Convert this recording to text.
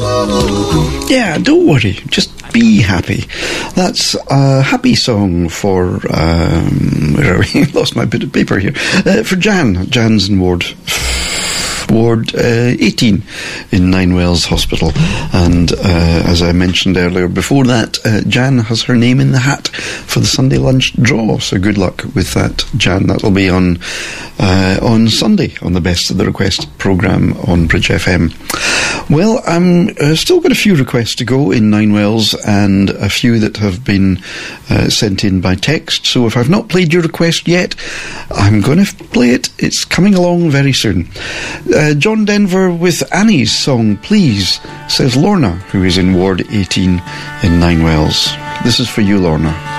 Yeah, don't worry, just be happy. That's a happy song for, where are we? Lost my bit of paper here. For Jan. Jan's in Ward 18 in Ninewells Hospital. And as I mentioned earlier, before that, Jan has her name in the hat for the Sunday lunch draw. So good luck with that, Jan. That'll be on Sunday on the Best of the Request programme on Bridge FM. Well, I'm still got a few requests to go in Ninewells and a few that have been sent in by text. So if I've not played your request yet, I'm going to play it. It's coming along very soon. John Denver with Annie's song Please, says Lorna, who is in Ward 18 in Ninewells. This is for you, Lorna.